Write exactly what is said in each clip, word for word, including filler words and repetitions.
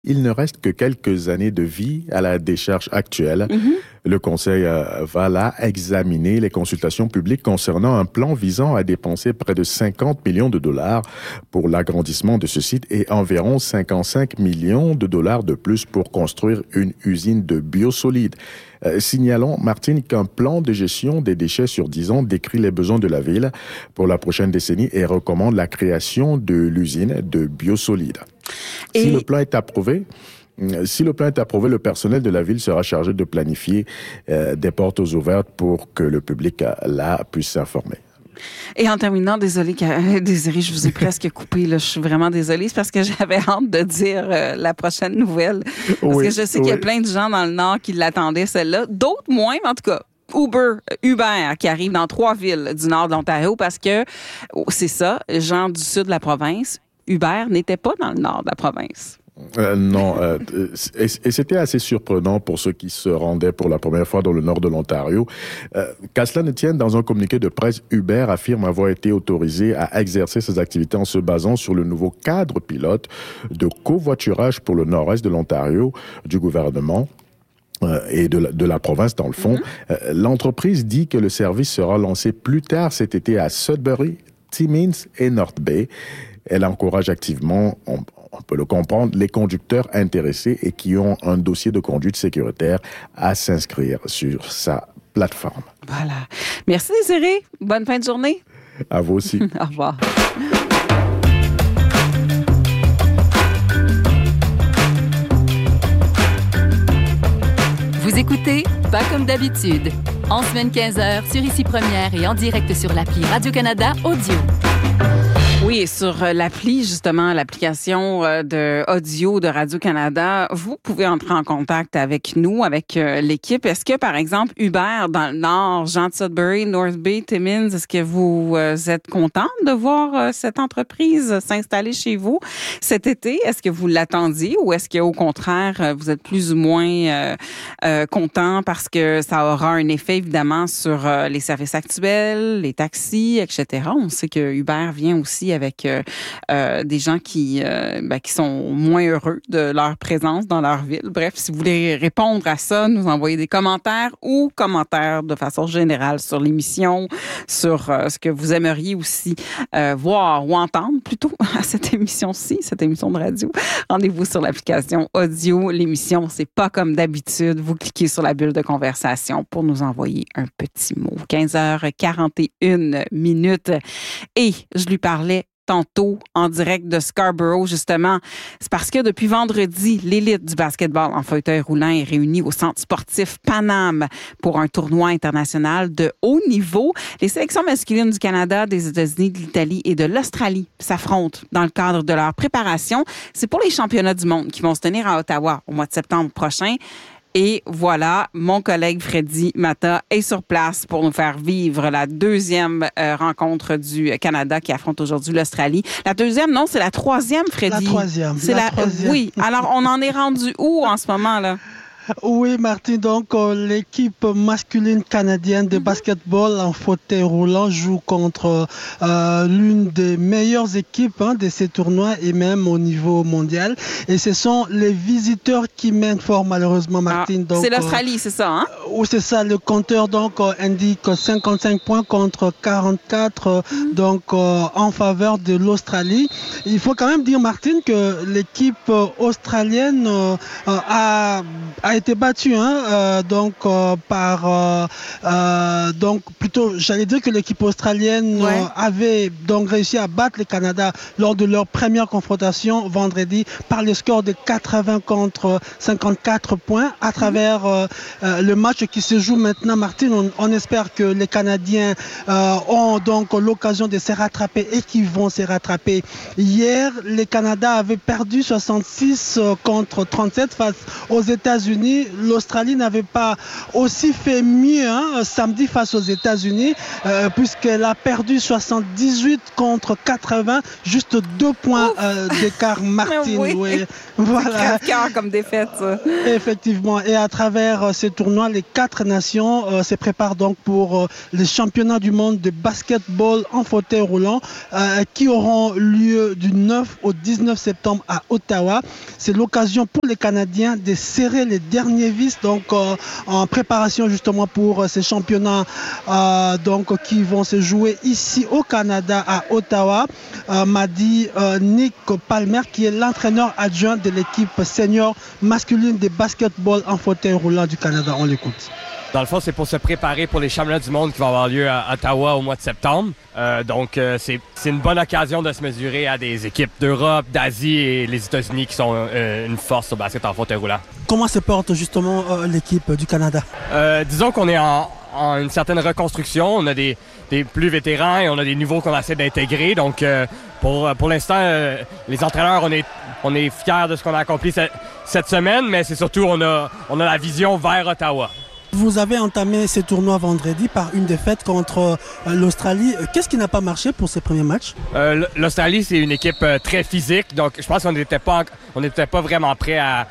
Il ne reste que quelques années de vie à la décharge actuelle. Mm-hmm. Le Conseil euh, va là examiner les consultations publiques concernant un plan visant à dépenser près de cinquante millions de dollars pour l'agrandissement de ce site et environ cinquante-cinq millions de dollars de plus pour construire une usine de biosolides. Euh, signalons, Martine, qu'un plan de gestion des déchets sur dix ans décrit les besoins de la ville pour la prochaine décennie et recommande la création de l'usine de biosolides. Et... Si le plan est approuvé, Si le plan est approuvé, le personnel de la ville sera chargé de planifier euh, des portes ouvertes pour que le public euh, là puisse s'informer. Et en terminant, désolée, Désirée, je vous ai presque coupé, là, je suis vraiment désolée, c'est parce que j'avais hâte de dire euh, la prochaine nouvelle. Parce oui, que je sais oui. qu'il y a plein de gens dans le Nord qui l'attendaient, celle-là. D'autres moins, mais en tout cas. Uber, Uber qui arrive dans trois villes du nord de l'Ontario parce que, c'est ça, gens du sud de la province, Uber n'était pas dans le nord de la province. Euh, non, euh, et, et c'était assez surprenant pour ceux qui se rendaient pour la première fois dans le nord de l'Ontario. Euh, qu'à cela ne tienne, dans un communiqué de presse, Uber affirme avoir été autorisé à exercer ses activités en se basant sur le nouveau cadre pilote de covoiturage pour le nord-est de l'Ontario du gouvernement. Euh, et de la, de la province, dans le fond. Mm-hmm. Euh, l'entreprise dit que le service sera lancé plus tard cet été à Sudbury, Timmins et North Bay. Elle encourage activement, on, on peut le comprendre, les conducteurs intéressés et qui ont un dossier de conduite sécuritaire à s'inscrire sur sa plateforme. Voilà. Merci Désirée. Bonne fin de journée. À vous aussi. Au revoir. Vous écoutez Pas comme d'habitude, en semaine quinze heures sur Ici Première et en direct sur l'appli Radio-Canada Audio. Oui, sur l'appli, justement, l'application de audio de Radio-Canada, vous pouvez entrer en contact avec nous, avec l'équipe. Est-ce que, par exemple, Uber dans le Nord, Jean de Sudbury, North Bay, Timmins, est-ce que vous êtes content de voir cette entreprise s'installer chez vous cet été? Est-ce que vous l'attendiez ou est-ce qu'au contraire, vous êtes plus ou moins euh, euh, content parce que ça aura un effet, évidemment, sur euh, les services actuels, les taxis, et cetera. On sait que Uber vient aussi avec euh, euh, des gens qui, euh, ben, qui sont moins heureux de leur présence dans leur ville. Bref, si vous voulez répondre à ça, nous envoyer des commentaires ou commentaires de façon générale sur l'émission, sur euh, ce que vous aimeriez aussi euh, voir ou entendre plutôt à cette émission-ci, cette émission de radio. Rendez-vous sur l'application audio. L'émission, c'est pas comme d'habitude. Vous cliquez sur la bulle de conversation pour nous envoyer un petit mot. quinze heures quarante et une minutes. Et je lui parlais tantôt en direct de Scarborough, justement. C'est parce que depuis vendredi, l'élite du basketball en fauteuil roulant est réunie au centre sportif Paname pour un tournoi international de haut niveau. Les sélections masculines du Canada, des États-Unis, de l'Italie et de l'Australie s'affrontent dans le cadre de leur préparation. C'est pour les championnats du monde qui vont se tenir à Ottawa au mois de septembre prochain. Et voilà, mon collègue Freddy Mata est sur place pour nous faire vivre la deuxième euh, rencontre du Canada qui affronte aujourd'hui l'Australie. La deuxième, non, c'est la troisième, Freddy. La troisième. C'est la, la troisième. Euh, oui. Alors, on en est rendu où en ce moment, là? Oui, Martin, donc euh, l'équipe masculine canadienne de basketball en fauteuil roulant joue contre euh, l'une des meilleures équipes hein, de ces tournois et même au niveau mondial. Et ce sont les visiteurs qui mènent fort malheureusement, Martin. Ah, c'est l'Australie, euh, c'est ça, hein? Oui, c'est ça. Le compteur donc euh, indique cinquante-cinq points contre quarante-quatre euh, mm. donc euh, en faveur de l'Australie. Il faut quand même dire, Martin, que l'équipe euh, australienne euh, a, a été battue hein, euh, donc euh, par euh, euh, donc plutôt j'allais dire que l'équipe australienne ouais. euh, avait donc réussi à battre le Canada lors de leur première confrontation vendredi par le score de quatre-vingts contre cinquante-quatre points à travers euh, euh, le match qui se joue maintenant. Martine, on, on espère que les Canadiens euh, ont donc l'occasion de se rattraper et qu'ils vont se rattraper. Hier, le Canada avait perdu soixante-six contre trente-sept face aux États-Unis. États-Unis. L'Australie n'avait pas aussi fait mieux hein, samedi face aux États-Unis, euh, puisqu'elle a perdu soixante-dix-huit contre quatre-vingts, juste deux points euh, d'écart, Martine. Oui. Oui. Voilà. C'est crève-cœur comme défaite, ça. Effectivement. Et à travers euh, ces tournois, les quatre nations euh, se préparent donc pour euh, les championnats du monde de basketball en fauteuil roulant euh, qui auront lieu du neuf au dix-neuf septembre à Ottawa. C'est l'occasion pour les Canadiens de serrer les derniers vis donc euh, en préparation justement pour euh, ces championnats euh, donc qui vont se jouer ici au Canada à Ottawa. Euh, m'a dit euh, Nick Palmer qui est l'entraîneur adjoint de l'équipe senior masculine de basketball en fauteuil roulant du Canada. On l'écoute. Dans le fond, c'est pour se préparer pour les championnats du monde qui vont avoir lieu à Ottawa au mois de septembre. Euh, donc, euh, c'est, c'est une bonne occasion de se mesurer à des équipes d'Europe, d'Asie et les États-Unis qui sont euh, une force au basket en fauteuil roulant. Comment se porte justement euh, l'équipe du Canada? Euh, disons qu'on est en, en une certaine reconstruction. On a des, des plus vétérans et on a des nouveaux qu'on essaie d'intégrer. Donc, euh, pour, pour l'instant, euh, les entraîneurs, on est, on est fiers de ce qu'on a accompli cette, cette semaine, mais c'est surtout on a, on a la vision vers Ottawa. Vous avez entamé ce tournoi vendredi par une défaite contre euh, l'Australie. Qu'est-ce qui n'a pas marché pour ces premiers matchs? Euh, L'Australie, c'est une équipe euh, très physique, donc je pense qu'on n'était pas, on n'était pas vraiment prêt à,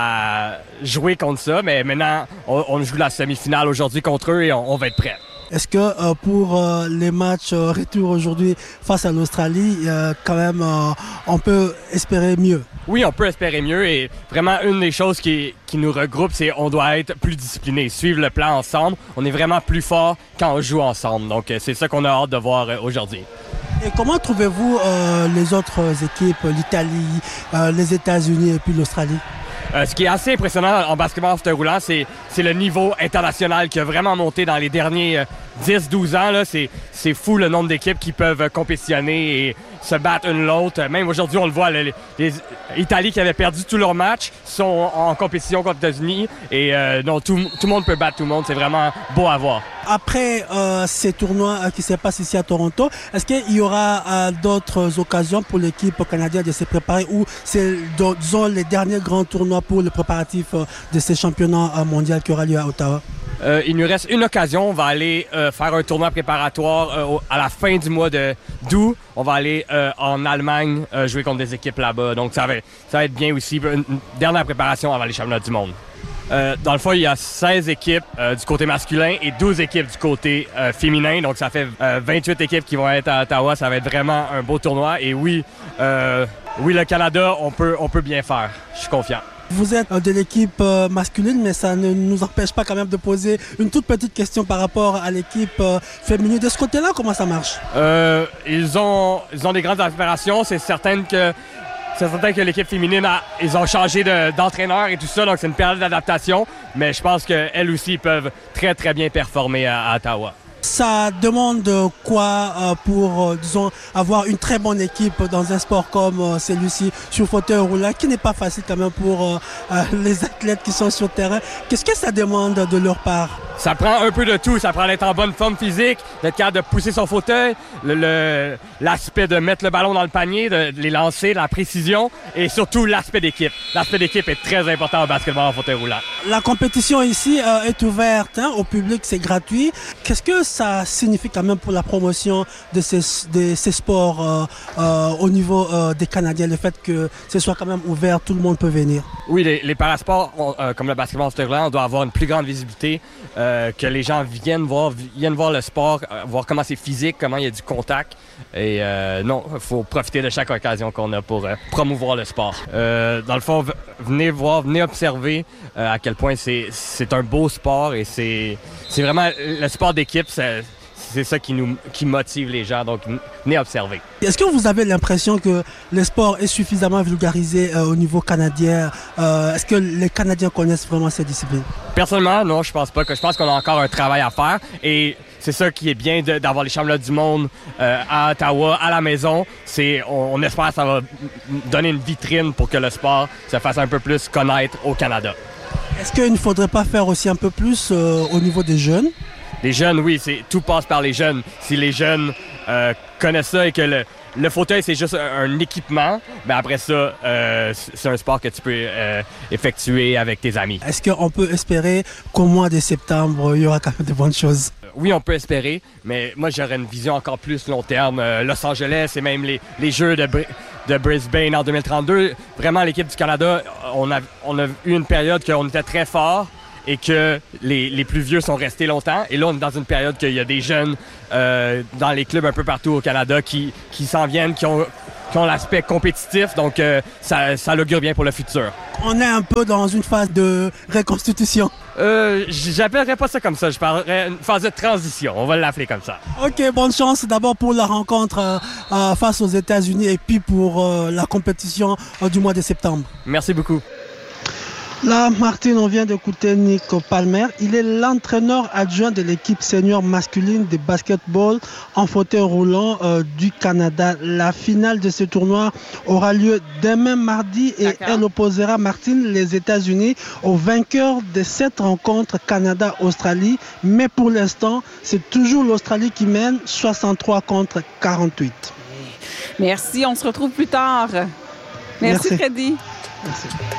à jouer contre ça, mais maintenant, on, on joue la semi-finale aujourd'hui contre eux et on, on va être prêts. Est-ce que euh, pour euh, les matchs euh, retour aujourd'hui face à l'Australie, euh, quand même, euh, on peut espérer mieux? Oui, on peut espérer mieux et vraiment une des choses qui, qui nous regroupe, c'est qu'on doit être plus disciplinés, suivre le plan ensemble. On est vraiment plus fort quand on joue ensemble. Donc, c'est ça qu'on a hâte de voir euh, aujourd'hui. Et comment trouvez-vous euh, les autres équipes, l'Italie, euh, les États-Unis et puis l'Australie? Euh, ce qui est assez impressionnant en basketball en fauteuil roulant, c'est, c'est le niveau international qui a vraiment monté dans les derniers euh, dix douze ans. Là. C'est, c'est fou le nombre d'équipes qui peuvent compétitionner et se battre une l'autre. Même aujourd'hui, on le voit, les, les Italiens qui avaient perdu tous leurs matchs sont en compétition contre les États-Unis et euh, non, tout, tout le monde peut battre tout le monde. C'est vraiment beau à voir. Après euh, ces tournois euh, qui se passent ici à Toronto, est-ce qu'il y aura euh, d'autres occasions pour l'équipe canadienne de se préparer ou c'est, disons, les derniers grands tournois pour le préparatif euh, de ces championnats euh, mondiaux qui aura lieu à Ottawa? Euh, il nous reste une occasion. On va aller euh, faire un tournoi préparatoire euh, au, à la fin du mois de, d'août. On va aller euh, en Allemagne euh, jouer contre des équipes là-bas. Donc, ça va, ça va être bien aussi. Une, une dernière préparation avant les championnats du monde. Euh, dans le fond, il y a seize équipes euh, du côté masculin et douze équipes du côté euh, féminin. Donc, ça fait euh, vingt-huit équipes qui vont être à Ottawa. Ça va être vraiment un beau tournoi. Et oui, euh, oui, le Canada, on peut, on peut bien faire. Je suis confiant. Vous êtes de l'équipe masculine, mais ça ne nous empêche pas quand même de poser une toute petite question par rapport à l'équipe féminine. De ce côté-là, comment ça marche? Euh, ils ont, ils ont des grandes aspirations. C'est certain que C'est certain que l'équipe féminine, a, ils ont changé de, d'entraîneur et tout ça, donc c'est une période d'adaptation. Mais je pense qu'elles aussi peuvent très, très bien performer à, à Ottawa. Ça demande quoi euh, pour, euh, disons, avoir une très bonne équipe dans un sport comme euh, celui-ci, sur fauteuil roulant, qui n'est pas facile quand même pour euh, euh, les athlètes qui sont sur le terrain. Qu'est-ce que ça demande de leur part? Ça prend un peu de tout. Ça prend d'être en bonne forme physique, d'être capable de pousser son fauteuil, le, le, l'aspect de mettre le ballon dans le panier, de, de les lancer, la précision et surtout l'aspect d'équipe. L'aspect d'équipe est très important au basketball en fauteuil roulant. La compétition ici euh, est ouverte hein, au public, c'est gratuit. Qu'est-ce que ça signifie quand même pour la promotion de ces, de ces sports euh, euh, au niveau euh, des Canadiens, le fait que ce soit quand même ouvert, tout le monde peut venir? Oui, les, les parasports, on, euh, comme le basketball en fauteuil roulant, on doit avoir une plus grande visibilité, euh, que les gens viennent voir, viennent voir le sport, euh, voir comment c'est physique, comment il y a du contact. Et euh, non, il faut profiter de chaque occasion qu'on a pour euh, promouvoir le sport. Euh, dans le fond, v- venez voir, venez observer euh, à quel point c'est, c'est un beau sport et c'est, c'est vraiment le sport d'équipe. C'est, c'est ça qui nous qui motive les gens, donc venez observer. Est-ce que vous avez l'impression que le sport est suffisamment vulgarisé euh, au niveau canadien? Euh, est-ce que les Canadiens connaissent vraiment cette discipline? Personnellement, non, je pense pas. Que je pense qu'on a encore un travail à faire et c'est ça qui est bien de, d'avoir les championnats du monde euh, à Ottawa, à la maison. C'est, on, on espère que ça va donner une vitrine pour que le sport se fasse un peu plus connaître au Canada. Est-ce qu'il ne faudrait pas faire aussi un peu plus euh, au niveau des jeunes? Les jeunes, oui, c'est, tout passe par les jeunes. Si les jeunes euh, connaissent ça et que le, le fauteuil, c'est juste un, un équipement, ben après ça, euh, c'est un sport que tu peux euh, effectuer avec tes amis. Est-ce qu'on peut espérer qu'au mois de septembre, il y aura quand même de bonnes choses? Oui, on peut espérer, mais moi, j'aurais une vision encore plus long terme. Euh, Los Angeles et même les, les Jeux de, Br- de Brisbane en deux mille trente-deux, vraiment, l'équipe du Canada, on a, on a eu une période qu'on était très fort et que les, les plus vieux sont restés longtemps. Et là, on est dans une période qu'il y a des jeunes euh, dans les clubs un peu partout au Canada qui, qui s'en viennent, qui ont, qui ont l'aspect compétitif. Donc, euh, ça, ça augure bien pour le futur. On est un peu dans une phase de reconstitution. Euh, j'appellerais pas ça comme ça. Je parlerais une phase de transition. On va l'appeler comme ça. OK, bonne chance d'abord pour la rencontre euh, euh, face aux États-Unis et puis pour euh, la compétition euh, du mois de septembre. Merci beaucoup. Là, Martine, on vient d'écouter Nick Palmer. Il est l'entraîneur adjoint de l'équipe senior masculine de basketball en fauteuil roulant euh, du Canada. La finale de ce tournoi aura lieu demain mardi et D'accord. elle opposera, Martine, les États-Unis au vainqueur de cette rencontre Canada-Australie. Mais pour l'instant, c'est toujours l'Australie qui mène soixante-trois contre quarante-huit. Merci, on se retrouve plus tard. Merci, Merci. Freddy. Merci.